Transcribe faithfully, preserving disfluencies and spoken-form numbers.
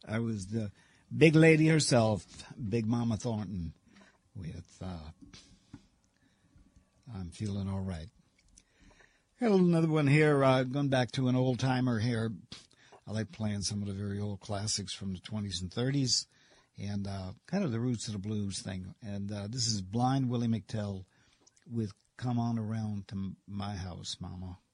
I was the big lady herself, Big Mama Thornton, with uh, I'm Feeling All Right. Got another one here, uh, going back to an old-timer here. I like playing some of the very old classics from the twenties and thirties, and uh, kind of the roots of the blues thing. And uh, this is Blind Willie McTell with Come On Around to My House, Mama.